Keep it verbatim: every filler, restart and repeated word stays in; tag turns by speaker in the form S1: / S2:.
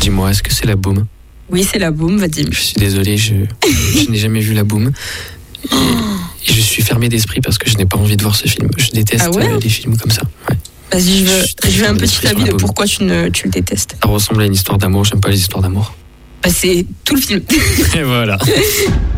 S1: Dis-moi, est-ce que c'est La Boum ?
S2: Oui, c'est La Boum, Vadim.
S1: Je suis désolé, je, je n'ai jamais vu La Boum. Et, et je suis fermé d'esprit parce que je n'ai pas envie de voir ce film. Je déteste
S2: Ah ouais
S1: euh, les films comme ça. Ouais.
S2: Vas-y, je veux,
S1: Je
S2: je veux un
S1: fermé
S2: petit
S1: d'esprit
S2: avis
S1: sur
S2: de
S1: La Boum.
S2: pourquoi tu, ne, tu le détestes.
S1: Ça ressemble à une histoire d'amour, j'aime pas les histoires d'amour.
S2: Bah, c'est tout le film.
S1: Et voilà.